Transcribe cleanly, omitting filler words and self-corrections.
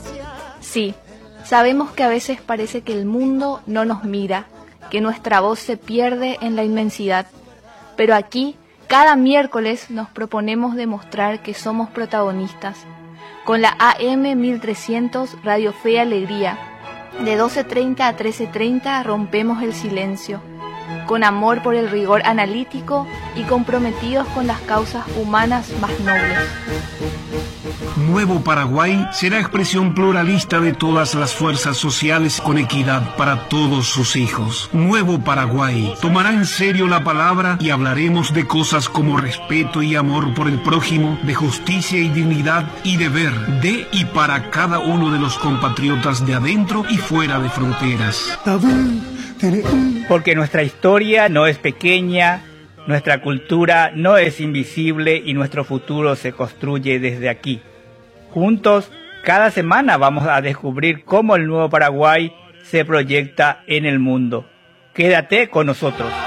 Sí, sabemos que a veces parece que el mundo no nos mira, que nuestra voz se pierde en la inmensidad, pero aquí, cada miércoles nos proponemos demostrar que somos protagonistas. Con la AM 1300 Radio Fe y Alegría, de 12:30 a 13:30 rompemos el silencio, con amor por el rigor analítico y comprometidos con las causas humanas más nobles. Nuevo Paraguay será expresión pluralista de todas las fuerzas sociales con equidad para todos sus hijos. Nuevo Paraguay tomará en serio la palabra y hablaremos de cosas como respeto y amor por el prójimo, de justicia y dignidad y deber de y para cada uno de los compatriotas de adentro y fuera de fronteras. Porque nuestra historia no es pequeña, nuestra cultura no es invisible y nuestro futuro se construye desde aquí. Juntos, cada semana vamos a descubrir cómo el nuevo Paraguay se proyecta en el mundo. Quédate con nosotros.